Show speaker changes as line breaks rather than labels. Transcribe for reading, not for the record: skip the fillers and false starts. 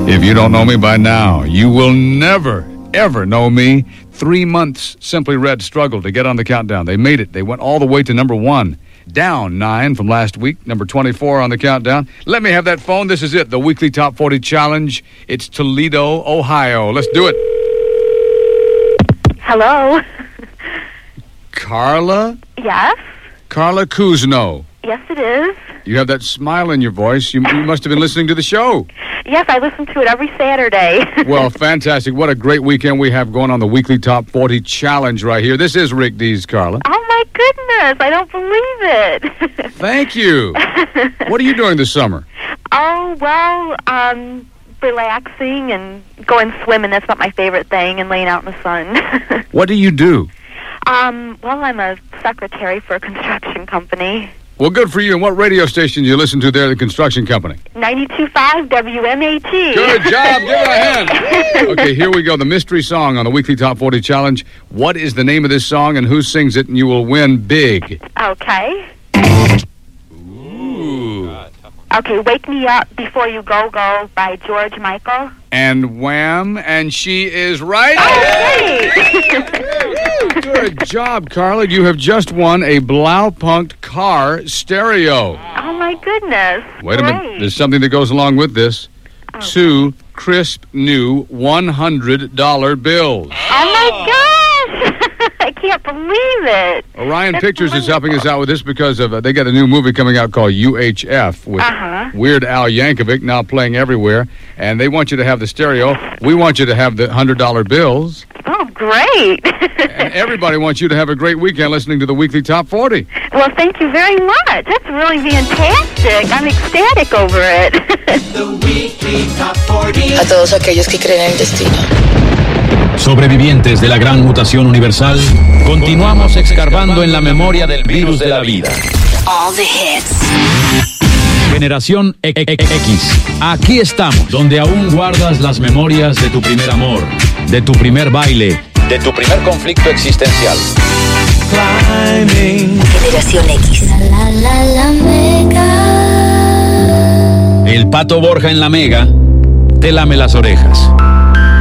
If you don't know me by now, you will never, ever know me. 3 months Simply Red struggled to get on the countdown. They made it. They went all the way to number 1. Down 9 from last week, number 24 on the countdown. Let me have that phone. This is it, the weekly Top 40 Challenge. It's Toledo, Ohio. Let's do it.
Hello.
Carla?
Yes?
Carla Kuzno.
Yes, it is.
You have that smile in your voice. You must have been listening to the show.
Yes, I listen to it every Saturday.
Well, fantastic. What a great weekend we have going on the weekly Top 40 Challenge right here. This is Rick Dees, Carla.
Oh, my goodness. I don't believe it.
Thank you. What are you doing this summer?
Oh, well, relaxing and going swimming. That's not my favorite thing, and laying out in the sun.
What do you do?
Well, I'm a secretary for a construction company.
Well, good for you. And what radio station do you listen to there at the construction company?
92.5 WMAT.
Good job. Give her a hand. Okay, here we go. The mystery song on the weekly Top 40 Challenge. What is the name of this song and who sings it? And you will win big.
Okay.
Ooh.
Okay, Wake Me Up Before You Go Go by George Michael.
And Wham! And she is right.
Oh,
Good job, Carla. You have just won a Blaupunkt car stereo.
Oh, my goodness.
Wait a minute. There's something that goes along with this.
Oh.
2 crisp new $100 bills.
Oh, my gosh. I can't believe it.
Orion
That's
Pictures is helping us
wonderful.
out with this because of they got a new movie coming out called UHF with Weird Al Yankovic now playing everywhere, and they want you to have the stereo. We want you to have the $100 bills.
Oh, great.
And everybody wants you to have a great weekend listening to the weekly Top 40.
Well, thank you very much. That's really fantastic. I'm ecstatic over it.
The weekly Top 40.
A todos aquellos que creen en el destino.
Sobrevivientes de la gran mutación universal, continuamos escarbando en la memoria del virus de la vida.
All the hits.
Generación X. Aquí estamos, donde aún guardas las memorias de tu primer amor, de tu primer baile, de tu primer conflicto existencial.
Generación X. La Mega.
El Pato Borja en la Mega te lame las orejas.